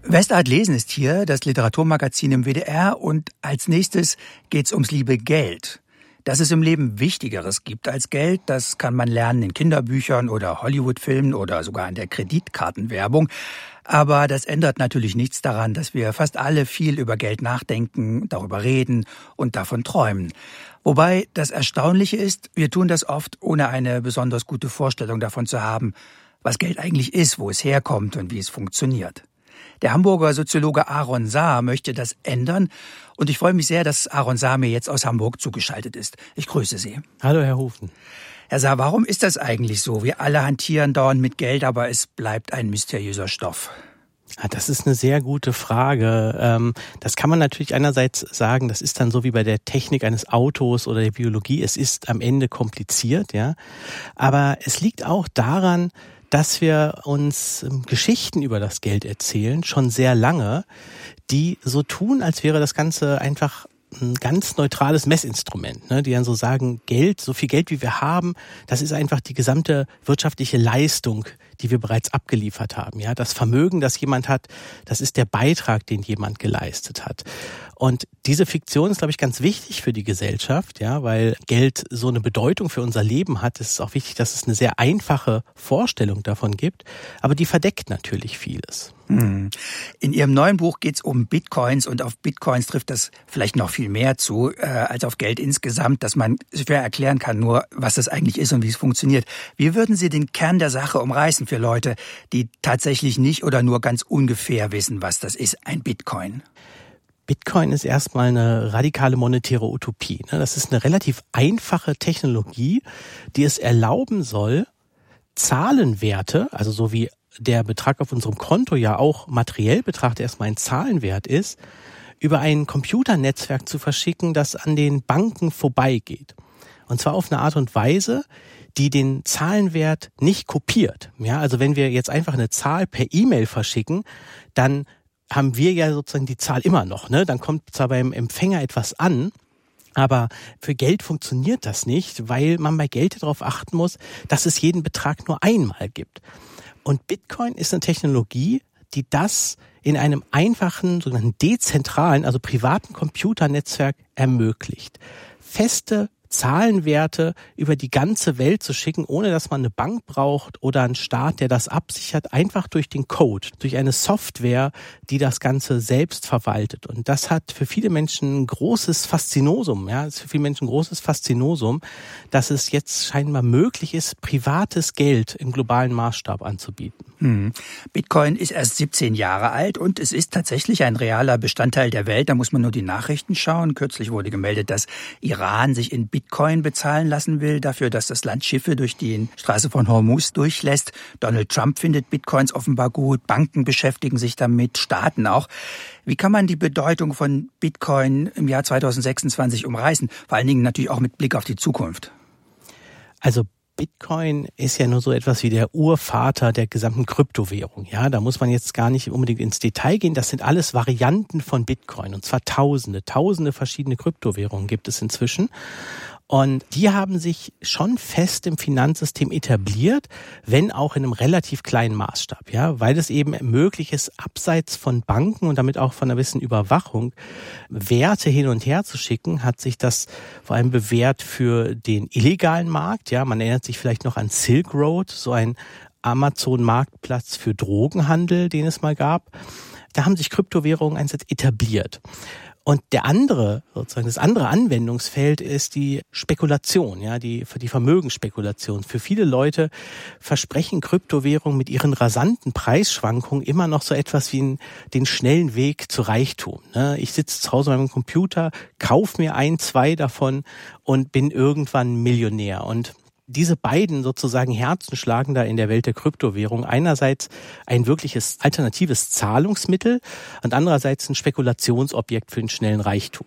Westart Lesen ist hier, das Literaturmagazin im WDR, und als nächstes geht's ums liebe Geld. Dass es im Leben Wichtigeres gibt als Geld, das kann man lernen in Kinderbüchern oder Hollywood-Filmen oder sogar in der Kreditkartenwerbung. Aber das ändert natürlich nichts daran, dass wir fast alle viel über Geld nachdenken, darüber reden und davon träumen. Wobei das Erstaunliche ist, wir tun das oft, ohne eine besonders gute Vorstellung davon zu haben, was Geld eigentlich ist, wo es herkommt und wie es funktioniert. Der Hamburger Soziologe Aaron Saar möchte das ändern, und ich freue mich sehr, dass Aaron Saar mir jetzt aus Hamburg zugeschaltet ist. Ich grüße Sie. Hallo, Herr Hufen. Herr Saar, warum ist das eigentlich so? Wir alle hantieren dauernd mit Geld, aber es bleibt ein mysteriöser Stoff. Das ist eine sehr gute Frage. Das kann man natürlich einerseits sagen, das ist dann so wie bei der Technik eines Autos oder der Biologie. Es ist am Ende kompliziert, ja. Aber es liegt auch daran, dass wir uns Geschichten über das Geld erzählen, schon sehr lange, die so tun, als wäre das Ganze einfach ein ganz neutrales Messinstrument, ne? Die dann so sagen, Geld, so viel Geld wie wir haben, das ist einfach die gesamte wirtschaftliche Leistung, die wir bereits abgeliefert haben. Ja, das Vermögen, das jemand hat, das ist der Beitrag, den jemand geleistet hat. Und diese Fiktion ist, glaube ich, ganz wichtig für die Gesellschaft, ja, weil Geld so eine Bedeutung für unser Leben hat. Es ist auch wichtig, dass es eine sehr einfache Vorstellung davon gibt, aber die verdeckt natürlich vieles. In Ihrem neuen Buch geht es um Bitcoins, und auf Bitcoins trifft das vielleicht noch viel mehr zu, als auf Geld insgesamt, dass man schwer erklären kann, nur was das eigentlich ist und wie es funktioniert. Wie würden Sie den Kern der Sache umreißen für Leute, die tatsächlich nicht oder nur ganz ungefähr wissen, was das ist, ein Bitcoin? Bitcoin ist erstmal eine radikale monetäre Utopie. Das ist eine relativ einfache Technologie, die es erlauben soll, Zahlenwerte, also so wie der Betrag auf unserem Konto ja auch materiell betrachtet erstmal ein Zahlenwert ist, über ein Computernetzwerk zu verschicken, das an den Banken vorbeigeht. Und zwar auf eine Art und Weise, die den Zahlenwert nicht kopiert. Ja, also wenn wir jetzt einfach eine Zahl per E-Mail verschicken, dann haben wir ja sozusagen die Zahl immer noch, ne? Dann kommt zwar beim Empfänger etwas an, aber für Geld funktioniert das nicht, weil man bei Geld darauf achten muss, dass es jeden Betrag nur einmal gibt. Und Bitcoin ist eine Technologie, die das in einem einfachen, sogenannten dezentralen, also privaten Computernetzwerk ermöglicht. Feste Zahlenwerte über die ganze Welt zu schicken, ohne dass man eine Bank braucht oder einen Staat, der das absichert, einfach durch den Code, durch eine Software, die das Ganze selbst verwaltet. Und das hat für viele Menschen ein großes Faszinosum, ja, ist für viele Menschen ein großes Faszinosum, dass es jetzt scheinbar möglich ist, privates Geld im globalen Maßstab anzubieten. Bitcoin ist erst 17 Jahre alt und es ist tatsächlich ein realer Bestandteil der Welt. Da muss man nur die Nachrichten schauen. Kürzlich wurde gemeldet, dass Iran sich in Bitcoin bezahlen lassen will, dafür, dass das Land Schiffe durch die Straße von Hormuz durchlässt. Donald Trump findet Bitcoins offenbar gut, Banken beschäftigen sich damit, Staaten auch. Wie kann man die Bedeutung von Bitcoin im Jahr 2026 umreißen? Vor allen Dingen natürlich auch mit Blick auf die Zukunft. Also Bitcoin ist ja nur so etwas wie der Urvater der gesamten Kryptowährung. Ja, da muss man jetzt gar nicht unbedingt ins Detail gehen. Das sind alles Varianten von Bitcoin, und zwar tausende verschiedene Kryptowährungen gibt es inzwischen. Und die haben sich schon fest im Finanzsystem etabliert, wenn auch in einem relativ kleinen Maßstab, ja, weil es eben möglich ist, abseits von Banken und damit auch von einer gewissen Überwachung Werte hin und her zu schicken, hat sich das vor allem bewährt für den illegalen Markt, ja, man erinnert sich vielleicht noch an Silk Road, so ein Amazon-Marktplatz für Drogenhandel, den es mal gab. Da haben sich Kryptowährungen einerseits etabliert. Und das andere Anwendungsfeld ist die Spekulation, ja, die Vermögensspekulation. Für viele Leute versprechen Kryptowährungen mit ihren rasanten Preisschwankungen immer noch so etwas wie den schnellen Weg zu Reichtum. Ne? Ich sitze zu Hause an meinem Computer, kaufe mir 1, 2 davon und bin irgendwann Millionär. Und diese beiden sozusagen Herzen schlagen da in der Welt der Kryptowährung. Einerseits ein wirkliches alternatives Zahlungsmittel und andererseits ein Spekulationsobjekt für den schnellen Reichtum.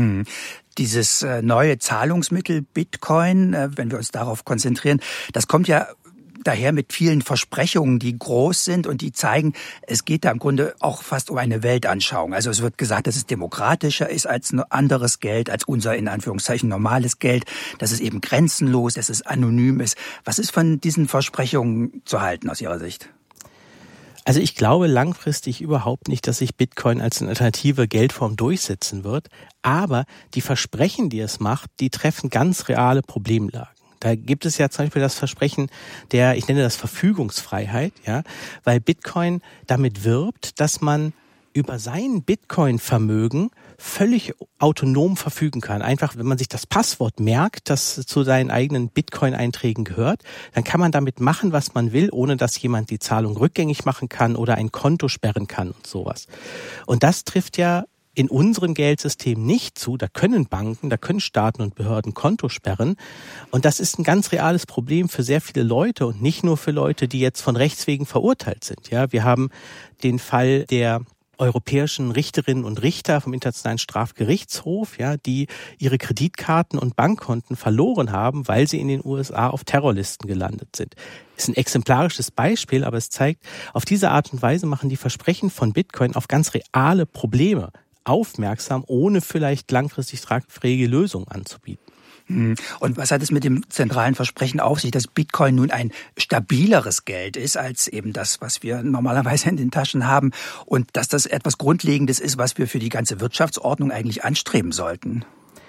Dieses neue Zahlungsmittel Bitcoin, wenn wir uns darauf konzentrieren, das kommt ja daher mit vielen Versprechungen, die groß sind und die zeigen, es geht da im Grunde auch fast um eine Weltanschauung. Also es wird gesagt, dass es demokratischer ist als ein anderes Geld, als unser in Anführungszeichen normales Geld, dass es eben grenzenlos, dass es anonym ist. Was ist von diesen Versprechungen zu halten aus Ihrer Sicht? Also ich glaube langfristig überhaupt nicht, dass sich Bitcoin als eine alternative Geldform durchsetzen wird. Aber die Versprechen, die es macht, die treffen ganz reale Problemlagen. Da gibt es ja zum Beispiel das Versprechen ich nenne das Verfügungsfreiheit, ja, weil Bitcoin damit wirbt, dass man über sein Bitcoin-Vermögen völlig autonom verfügen kann. Einfach, wenn man sich das Passwort merkt, das zu seinen eigenen Bitcoin-Einträgen gehört, dann kann man damit machen, was man will, ohne dass jemand die Zahlung rückgängig machen kann oder ein Konto sperren kann und sowas. Und das trifft ja in unserem Geldsystem nicht zu. Da können Banken, da können Staaten und Behörden Konto sperren. Und das ist ein ganz reales Problem für sehr viele Leute und nicht nur für Leute, die jetzt von Rechts wegen verurteilt sind. Ja, wir haben den Fall der europäischen Richterinnen und Richter vom Internationalen Strafgerichtshof, ja, die ihre Kreditkarten und Bankkonten verloren haben, weil sie in den USA auf Terrorlisten gelandet sind. Ist ein exemplarisches Beispiel, aber es zeigt, auf diese Art und Weise machen die Versprechen von Bitcoin auf ganz reale Probleme aufmerksam, ohne vielleicht langfristig tragfähige Lösungen anzubieten. Und was hat es mit dem zentralen Versprechen auf sich, dass Bitcoin nun ein stabileres Geld ist als eben das, was wir normalerweise in den Taschen haben und dass das etwas Grundlegendes ist, was wir für die ganze Wirtschaftsordnung eigentlich anstreben sollten?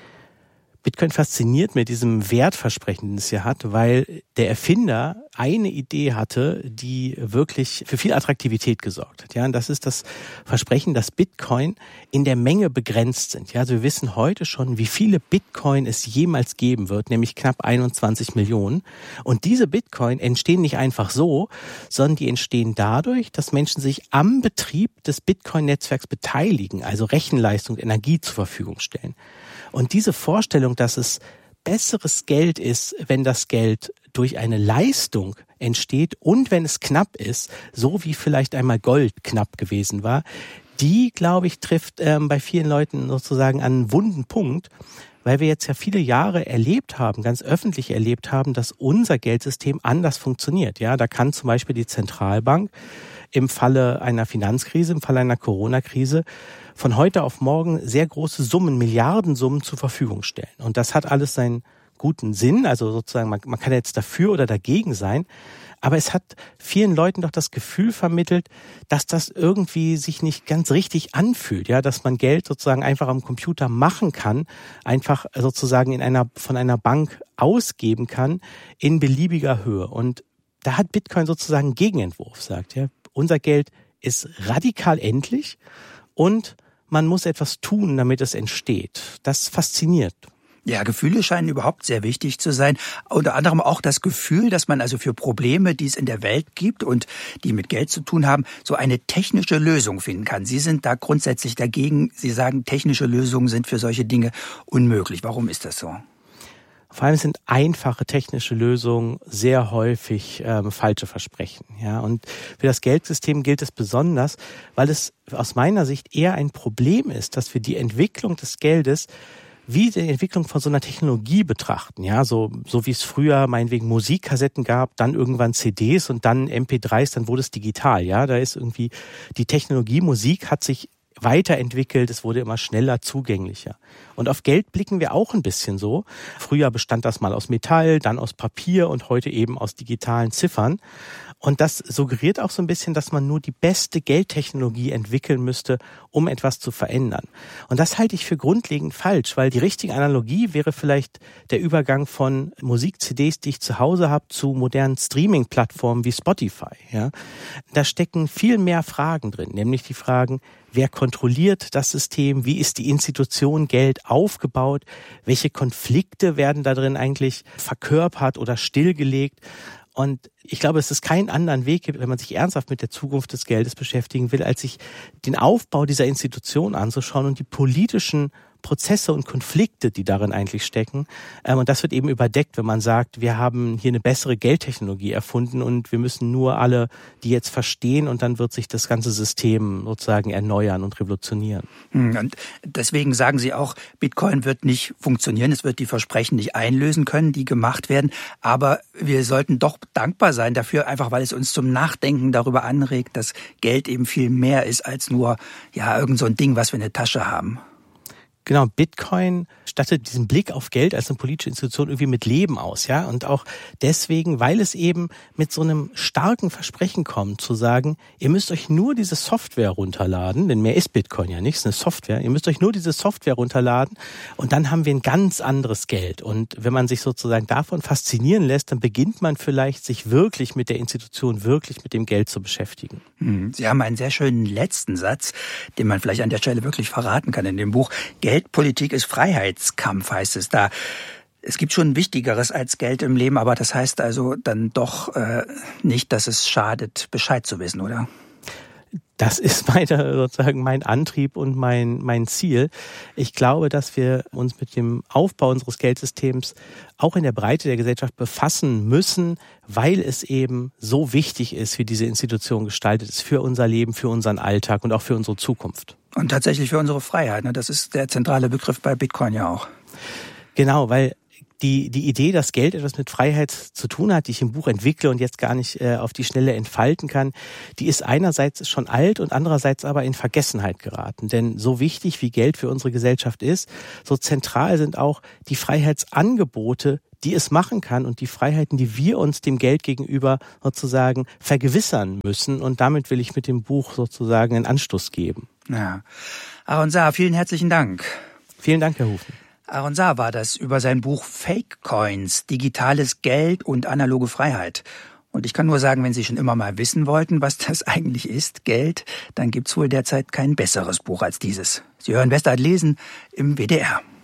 Bitcoin fasziniert mit diesem Wertversprechen, das es hier hat, weil der Erfinder eine Idee hatte, die wirklich für viel Attraktivität gesorgt hat. Ja, und das ist das Versprechen, dass Bitcoin in der Menge begrenzt sind. Ja, also wir wissen heute schon, wie viele Bitcoin es jemals geben wird, nämlich knapp 21 Millionen. Und diese Bitcoin entstehen nicht einfach so, sondern die entstehen dadurch, dass Menschen sich am Betrieb des Bitcoin-Netzwerks beteiligen, also Rechenleistung, Energie zur Verfügung stellen. Und diese Vorstellung, dass es besseres Geld ist, wenn das Geld durch eine Leistung entsteht und wenn es knapp ist, so wie vielleicht einmal Gold knapp gewesen war, die, glaube ich, trifft bei vielen Leuten sozusagen an einen wunden Punkt, weil wir jetzt ja viele Jahre erlebt haben, ganz öffentlich erlebt haben, dass unser Geldsystem anders funktioniert. Ja, da kann zum Beispiel die Zentralbank im Falle einer Finanzkrise, im Falle einer Corona-Krise von heute auf morgen sehr große Summen, Milliardensummen zur Verfügung stellen. Und das hat alles seinen guten Sinn, also sozusagen man kann jetzt dafür oder dagegen sein, aber es hat vielen Leuten doch das Gefühl vermittelt, dass das irgendwie sich nicht ganz richtig anfühlt, ja, dass man Geld sozusagen einfach am Computer machen kann, einfach sozusagen von einer Bank ausgeben kann in beliebiger Höhe. Und da hat Bitcoin sozusagen einen Gegenentwurf, sagt er. Unser Geld ist radikal endlich und man muss etwas tun, damit es entsteht. Das fasziniert. Ja, Gefühle scheinen überhaupt sehr wichtig zu sein. Unter anderem auch das Gefühl, dass man also für Probleme, die es in der Welt gibt und die mit Geld zu tun haben, so eine technische Lösung finden kann. Sie sind da grundsätzlich dagegen. Sie sagen, technische Lösungen sind für solche Dinge unmöglich. Warum ist das so? Vor allem sind einfache technische Lösungen sehr häufig falsche Versprechen. Ja, und für das Geldsystem gilt es besonders, weil es aus meiner Sicht eher ein Problem ist, dass wir die Entwicklung des Geldes wie die Entwicklung von so einer Technologie betrachten. Ja, so wie es früher meinetwegen Musikkassetten gab, dann irgendwann CDs und dann MP3s, dann wurde es digital. Ja, da ist irgendwie die Technologie Musik hat sich weiterentwickelt, es wurde immer schneller zugänglicher. Und auf Geld blicken wir auch ein bisschen so. Früher bestand das mal aus Metall, dann aus Papier und heute eben aus digitalen Ziffern. Und das suggeriert auch so ein bisschen, dass man nur die beste Geldtechnologie entwickeln müsste, um etwas zu verändern. Und das halte ich für grundlegend falsch, weil die richtige Analogie wäre vielleicht der Übergang von Musik-CDs, die ich zu Hause habe, zu modernen Streaming-Plattformen wie Spotify. Ja, da stecken viel mehr Fragen drin, nämlich die Fragen, wer kontrolliert das System? Wie ist die Institution Geld aufgebaut? Welche Konflikte werden da drin eigentlich verkörpert oder stillgelegt? Und ich glaube, dass es keinen anderen Weg gibt, wenn man sich ernsthaft mit der Zukunft des Geldes beschäftigen will, als sich den Aufbau dieser Institution anzuschauen und die politischen Prozesse und Konflikte, die darin eigentlich stecken. Und das wird eben überdeckt, wenn man sagt, wir haben hier eine bessere Geldtechnologie erfunden und wir müssen nur alle die jetzt verstehen und dann wird sich das ganze System sozusagen erneuern und revolutionieren. Und deswegen sagen Sie auch, Bitcoin wird nicht funktionieren, es wird die Versprechen nicht einlösen können, die gemacht werden. Aber wir sollten doch dankbar sein dafür, einfach weil es uns zum Nachdenken darüber anregt, dass Geld eben viel mehr ist als nur irgend so ein Ding, was wir in der Tasche haben. Genau, Bitcoin stattet diesen Blick auf Geld als eine politische Institution irgendwie mit Leben aus, ja. Und auch deswegen, weil es eben mit so einem starken Versprechen kommt, zu sagen, ihr müsst euch nur diese Software runterladen, denn mehr ist Bitcoin ja nicht, es ist eine Software. Ihr müsst euch nur diese Software runterladen und dann haben wir ein ganz anderes Geld. Und wenn man sich sozusagen davon faszinieren lässt, dann beginnt man vielleicht, sich wirklich mit der Institution, wirklich mit dem Geld zu beschäftigen. Sie haben einen sehr schönen letzten Satz, den man vielleicht an der Stelle wirklich verraten kann in dem Buch. Geldpolitik ist Freiheitskampf, heißt es da. Es gibt schon Wichtigeres als Geld im Leben, aber das heißt also dann doch nicht, dass es schadet, Bescheid zu wissen, oder? Das ist sozusagen mein Antrieb und mein Ziel. Ich glaube, dass wir uns mit dem Aufbau unseres Geldsystems auch in der Breite der Gesellschaft befassen müssen, weil es eben so wichtig ist, wie diese Institution gestaltet ist für unser Leben, für unseren Alltag und auch für unsere Zukunft. Und tatsächlich für unsere Freiheit, ne? Das ist der zentrale Begriff bei Bitcoin ja auch. Genau, weil die Idee, dass Geld etwas mit Freiheit zu tun hat, die ich im Buch entwickle und jetzt gar nicht auf die Schnelle entfalten kann, die ist einerseits schon alt und andererseits aber in Vergessenheit geraten. Denn so wichtig wie Geld für unsere Gesellschaft ist, so zentral sind auch die Freiheitsangebote, die es machen kann und die Freiheiten, die wir uns dem Geld gegenüber sozusagen vergewissern müssen. Und damit will ich mit dem Buch sozusagen einen Anstoß geben. Ja. Aaron Saar, vielen herzlichen Dank. Vielen Dank, Herr Hufen. Aaron Saar war das über sein Buch Fake Coins, digitales Geld und analoge Freiheit. Und ich kann nur sagen, wenn Sie schon immer mal wissen wollten, was das eigentlich ist, Geld, dann gibt's wohl derzeit kein besseres Buch als dieses. Sie hören Westart lesen im WDR.